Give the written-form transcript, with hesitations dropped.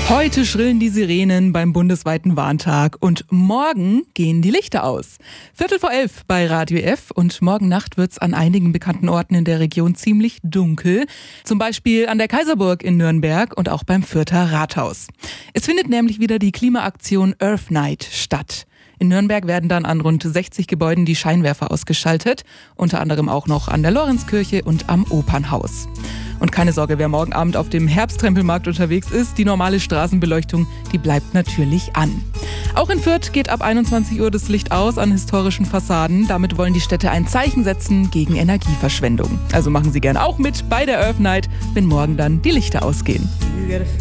Heute schrillen die Sirenen beim bundesweiten Warntag und morgen gehen die Lichter aus. 11:15 bei Radio F und morgen Nacht wird's an einigen bekannten Orten in der Region ziemlich dunkel. Zum Beispiel an der Kaiserburg in Nürnberg und auch beim Fürther Rathaus. Es findet nämlich wieder die Klimaaktion Earth Night statt. In Nürnberg werden dann an rund 60 Gebäuden die Scheinwerfer ausgeschaltet, unter anderem auch noch an der Lorenzkirche und am Opernhaus. Und keine Sorge, wer morgen Abend auf dem Herbsttrempelmarkt unterwegs ist, die normale Straßenbeleuchtung, die bleibt natürlich an. Auch in Fürth geht ab 21 Uhr das Licht aus an historischen Fassaden. Damit wollen die Städte ein Zeichen setzen gegen Energieverschwendung. Also machen Sie gern auch mit bei der Earth Night, wenn morgen dann die Lichter ausgehen.